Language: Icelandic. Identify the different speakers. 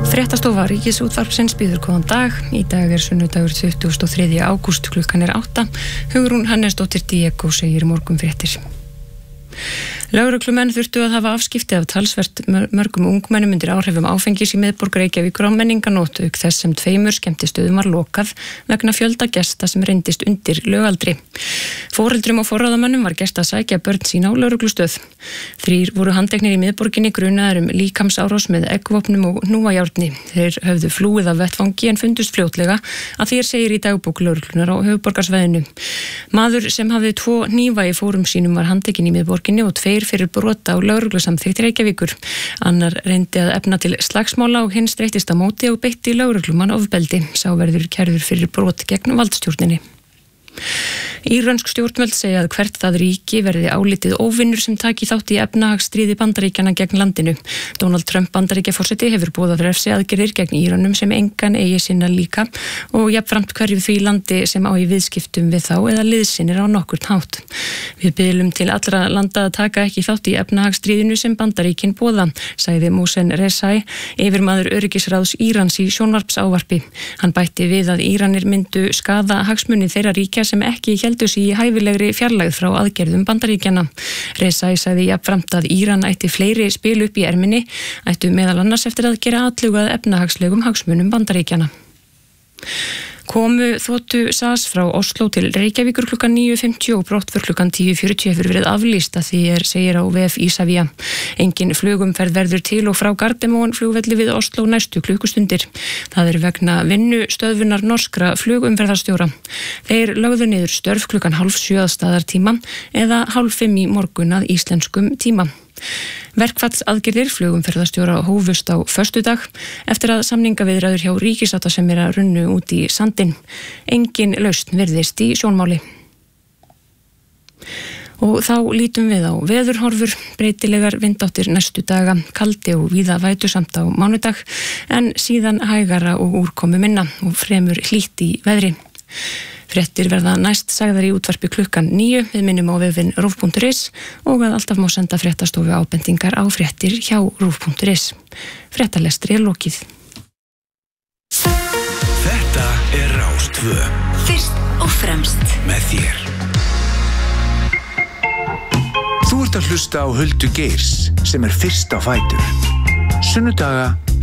Speaker 1: Fréttastofa Ríkisútvarpsins býður góðan dag. Í dag sunnudagur 23. ágúst, klukkan 8. Hugrún Hannesdóttir Diego segir morgunfréttir. Lögreglumenn þurftu að hafa afskipti af talsvert mörgum ungmennum undir áhrifum áfengis í miðborg Reykjavíkur á menninganótt, auk þess sem 2 skemmtistöðum var lokað vegna fjölda gesta sem reyndist undir lögaldri. Foreldrum og forráðamönnum var gert að sækja börn sín á lögreglustöð. 3 voru handteknir í miðborginni grunaðir líkamsárás með eggvopnum og hnúajárni. Þeir höfðu flúið af vettvangi en fundust fljótlega að því segir í dagbók lögreglunar á höfuðborgarsvæðinu. Maður sem hafði 2 hnífa í fórum sínum var handtekinn í miðborginni og 2 fyrir brot á lögreglusamþykkt Reykjavíkur. Annar reyndi að efna til slagsmála og hinn streittist á móti og beitti lögreglumann ofbeldi. Sá verður kærður fyrir brot gegn valdstjórninni. Írönsk stjórnvöld segja að hvert það ríki verði álitið óvinnur sem taki þátt í efnahagsstríði Bandaríkjanna gegn landinu. Donald Trump Bandaríkjaforseti hefur boðað refsiaðgerðir gegn Írönum sem engan eigi sinna líka og jafnframt hverju því landi sem á í viðskiptum við þá eða liðsinnir á nokkurn hátt. Við biðlum til allra landa að taka ekki þátt í efnahagsstríðinu sem Bandaríkin boða, sagði Mohsen Rezai, yfirmaður öryggisráðs Írans í sjónvarpsávarpi. Hann bætti við að Íranir myndu skaða hagsmuni þeirra ríkja sem ekki héldu sig í hæfilegri fjarlægð frá aðgerðum Bandaríkjanna. Rezai sagði jafnframt að Íran ætti fleiri spil upp í erminni, ættu meðal annars eftir að gera atlögu að efnahagslegum hagsmunum Bandaríkjanna. Komu þotu SAS frá Oslo til Reykjavíkur klukkan 9:50 og brottför klukkan 10:40 hefur verið aflýst að því segir á VF Isavia. Engin flugumferð verður til og frá Gardermoen flugvelli við Oslo næstu klukkustundir. Það vegna vinnustöðvunar norskra flugumferðarstjóra. Þeir lögðu niður störf klukkan 6:30 að staðartíma eða 4:30 í morgun að íslenskum tíma. Verkfallsaðgerðir flugumferðarstjóra hófust á föstudag eftir að samningaviðræður hjá ríkissáttasemjara runnu út í sandinn. Engin lausn virðist í sjónmáli. Og þá lítum við á veðurhorfur, breytilegar vindáttir næstu daga, kaldi og víða vætusamt á mánudag, en síðan hægara og úrkomu minna og fremur hlýtt í veðri. Fréttir verða næst sagðar í útvarpi klukkan 9. Við minnum á vefinn rúv.is og að alltaf má senda fréttastofu ábendingar á fréttir hjá rúv.is. Fréttalestri lokið.
Speaker 2: Þetta Rás 2.
Speaker 3: Fyrst og fremst
Speaker 2: með þér. Þú ert að hlusta á Huldu Geirs sem fyrst á fætur. Sunnudaga